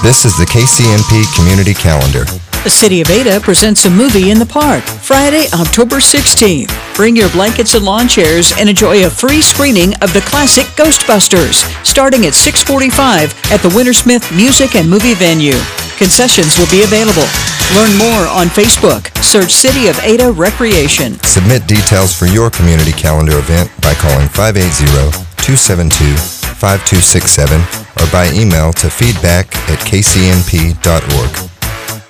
This is the KCNP Community Calendar. The City of Ada presents a movie in the park, Friday, October 16th. Bring your blankets and lawn chairs and enjoy a free screening of the classic Ghostbusters, starting at 6:45 at the Wintersmith Music and Movie Venue. Concessions will be available. Learn more on Facebook. Search City of Ada Recreation. Submit details for your community calendar event by calling 580-272-5267 or by email to feedback@kcnp.org.